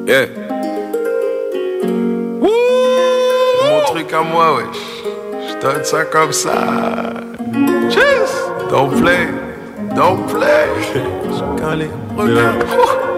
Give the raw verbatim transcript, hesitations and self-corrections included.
Yeah. Wouh! C'est mon truc à moi, wesh. Je donne ça comme ça. Cheers! Don't play. Don't play. Quand les regards.